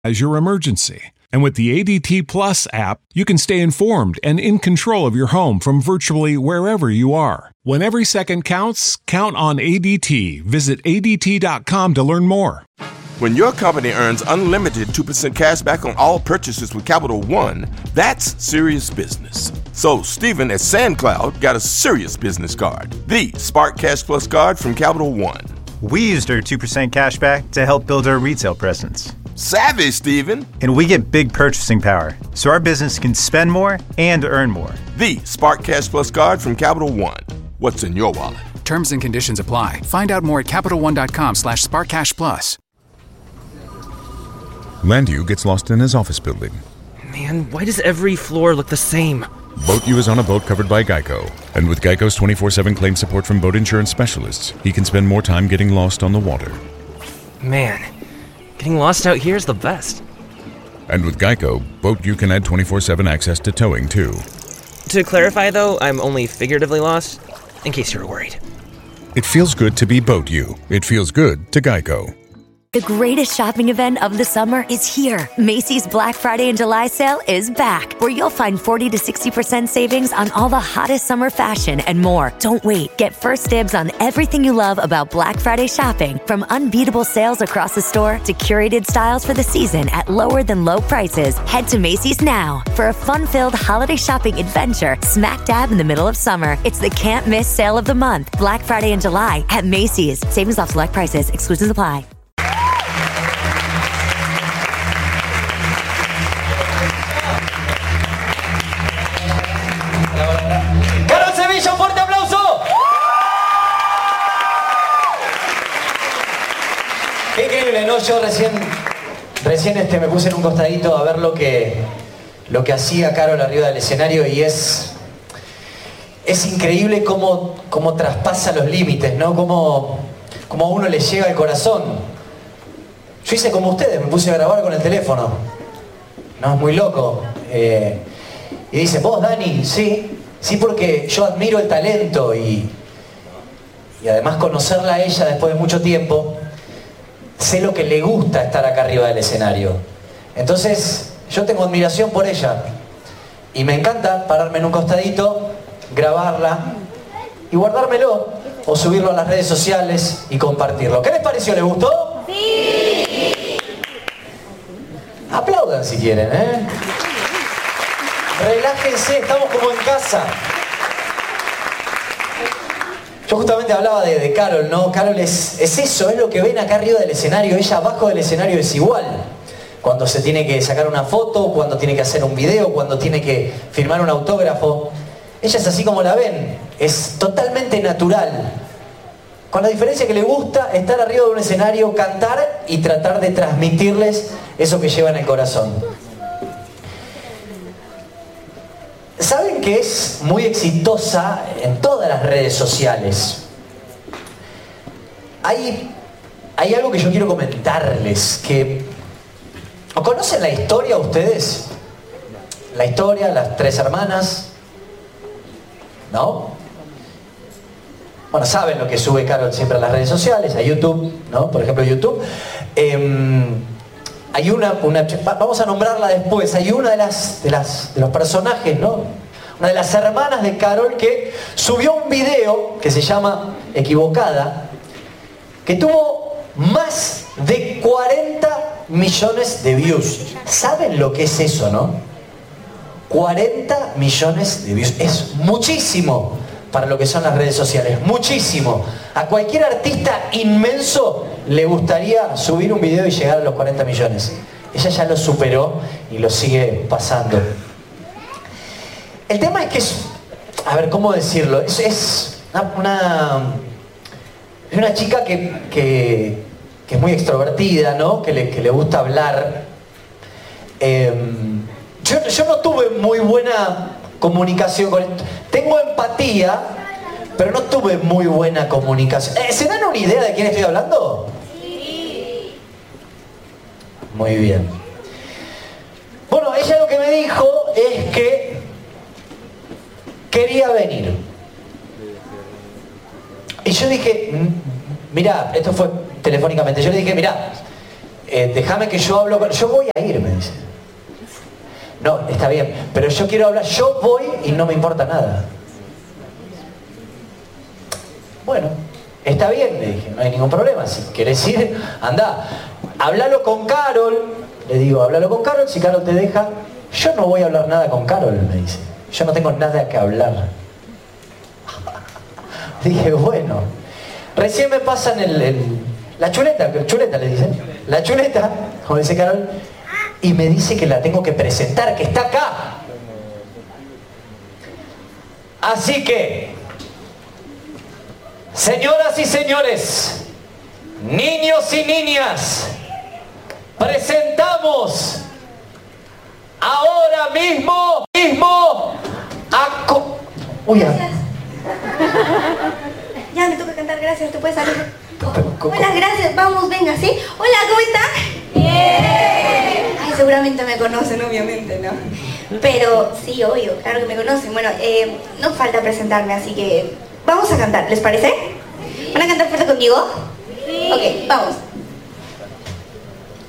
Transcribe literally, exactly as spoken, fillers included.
as your emergency. And with the A D T Plus app, you can stay informed and in control of your home from virtually wherever you are. When every second counts, count on A D T. Visit A D T dot com to learn more. When your company earns unlimited two percent cash back on all purchases with Capital One, that's serious business. So Stephen at SandCloud got a serious business card, the Spark Cash Plus card from Capital One. We used our two percent cash back to help build our retail presence. Savvy, Stephen. And we get big purchasing power, so our business can spend more and earn more. The Spark Cash Plus card from Capital One. What's in your wallet? Terms and conditions apply. Find out more at CapitalOne.com slash SparkCashPlus. Landu gets lost in his office building. Man, why does every floor look the same? BoatU is on a boat covered by Geico. And with Geico's twenty-four seven claim support from boat insurance specialists, he can spend more time getting lost on the water. Man, getting lost out here is the best. And with Geico, BoatU can add twenty-four seven access to towing, too. To clarify, though, I'm only figuratively lost, in case you were worried. It feels good to be BoatU. It feels good to Geico. The greatest shopping event of the summer is here. Macy's Black Friday and July sale is back, where you'll find forty to sixty percent savings on all the hottest summer fashion and more. Don't wait. Get first dibs on everything you love about Black Friday shopping, from unbeatable sales across the store to curated styles for the season at lower than low prices. Head to Macy's now for a fun-filled holiday shopping adventure smack dab in the middle of summer. It's the can't miss sale of the month. Black Friday and July at Macy's. Savings off select prices. Exclusions apply. No, yo recién, recién este, me puse en un costadito a ver lo que, lo que hacía Carol arriba del escenario y es, es increíble cómo, cómo traspasa los límites, ¿no? Cómo, cómo a uno le llega al corazón. Yo hice como ustedes, me puse a grabar con el teléfono. No, es muy loco. Eh, y dice, ¿vos, Dani? Sí, sí, porque yo admiro el talento y, y además conocerla a ella después de mucho tiempo. Sé lo que le gusta estar acá arriba del escenario. Entonces, yo tengo admiración por ella. Y me encanta pararme en un costadito, grabarla y guardármelo. O subirlo a las redes sociales y compartirlo. ¿Qué les pareció? ¿Les gustó? ¡Sí! Aplaudan si quieren, ¿eh? Relájense, estamos como en casa. Yo justamente hablaba de, de Carol, ¿no? Carol es, es eso, es lo que ven acá arriba del escenario. Ella abajo del escenario es igual. Cuando se tiene que sacar una foto, cuando tiene que hacer un video, cuando tiene que firmar un autógrafo. Ella es así como la ven. Es totalmente natural. Con la diferencia que le gusta estar arriba de un escenario, cantar y tratar de transmitirles eso que lleva en el corazón. ¿Saben que es muy exitosa en todas las redes sociales? Hay, hay algo que yo quiero comentarles, que... ¿Conocen la historia ustedes? La historia, las tres hermanas. ¿No? Bueno, saben lo que sube Carol siempre a las redes sociales, a YouTube, ¿no? Por ejemplo, YouTube. Eh, Hay una, una, vamos a nombrarla después, hay una de las, de las de los personajes, ¿no? Una de las hermanas de Carol que subió un video que se llama Equivocada, que tuvo más de cuarenta millones de views. ¿Saben lo que es eso, no? cuarenta millones de views. Es muchísimo para lo que son las redes sociales, muchísimo. A cualquier artista inmenso le gustaría subir un video y llegar a los cuarenta millones. Ella ya lo superó y lo sigue pasando. El tema es que es, a ver, ¿cómo decirlo? Es, es una, una, es una chica que, que, que es muy extrovertida, ¿no? Que le, que le gusta hablar. Eh, yo, yo no tuve muy buena comunicación con esto. Tengo empatía, pero no tuve muy buena comunicación. Eh, ¿Se dan una idea de quién estoy hablando? Sí. Muy bien. Bueno, ella lo que me dijo es que quería venir. Y yo dije, mirá, esto fue telefónicamente, yo le dije, mirá, eh, déjame que yo hablo con... Yo voy a ir, me dice. No, está bien, pero yo quiero hablar, yo voy y no me importa nada. Bueno, está bien, le dije, no hay ningún problema. Si querés ir, anda. Háblalo con Carol. Le digo, háblalo con Carol, si Carol te deja. Yo no voy a hablar nada con Carol, me dice. Yo no tengo nada que hablar. Dije, bueno. Recién me pasan el, el, la chuleta, chuleta le dicen. La chuleta, como dice Carol, y me dice que la tengo que presentar, que está acá. Así que, señoras y señores, niños y niñas, presentamos ahora mismo, mismo, a... Co Uy, ya. Ya me toca cantar, gracias, tú puedes salir. Pero, Hola, gracias, vamos, venga, ¿sí? Hola, ¿cómo están? Bien. Ay, seguramente me conocen, obviamente, ¿no? Pero sí, obvio, claro que me conocen. Bueno, eh, no falta presentarme, así que vamos a cantar, ¿les parece? ¿Van a cantar fuerte conmigo? Sí. Ok, vamos.